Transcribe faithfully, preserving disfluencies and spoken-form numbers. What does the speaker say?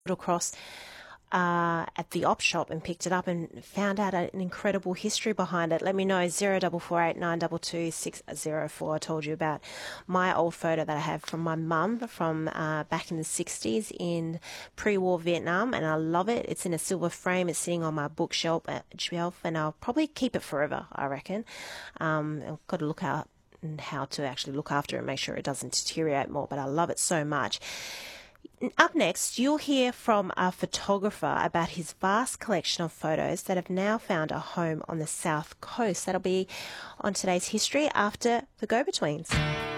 across uh, at the op shop and picked it up and found out an incredible history behind it. Let me know. Zero double four eight nine two two six zero four. I told you about my old photo that I have from my mum from uh, back in the sixties in pre-war Vietnam, and I love it. It's in a silver frame. It's sitting on my bookshelf, uh, shelf, and I'll probably keep it forever, I reckon. Um, I've got to look out and how to actually look after it and make sure it doesn't deteriorate more, but I love it so much. Up next, you'll hear from a photographer about his vast collection of photos that have now found a home on the South Coast. That'll be on today's history after the Go-Betweens.